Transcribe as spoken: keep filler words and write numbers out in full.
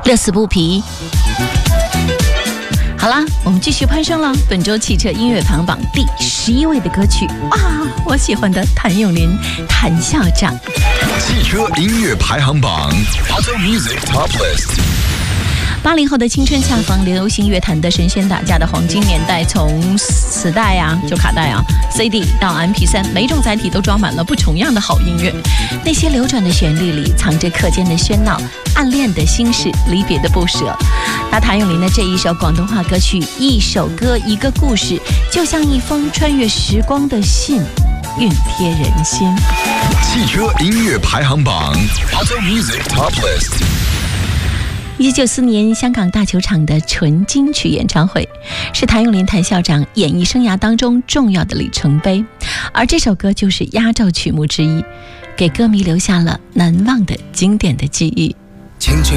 乐此不疲。好啦，我们继续攀升了。本周汽车音乐排行榜第十一位的歌曲啊，我喜欢的谭咏麟，谭校长。 汽车音乐排行榜 Auto Music Top List。 八零后的青春恰逢流行乐坛的神仙打架的黄金年代，从磁带啊，就卡带啊 ，C D 到 M P 三，每种载体都装满了不重样的好音乐。那些流转的旋律里，藏着课间的喧闹、暗恋的心事、离别的不舍。那谭咏麟的这一首广东话歌曲，一首歌一个故事，就像一封穿越时光的信，熨贴人心。 汽车音乐排行榜 Auto Music Top List。 一九九四年香港大球场的纯金曲演唱会，是谭咏麟谭校长演艺生涯当中重要的里程碑，而这首歌就是压轴曲目之一，给歌迷留下了难忘的经典的记忆。 轻轻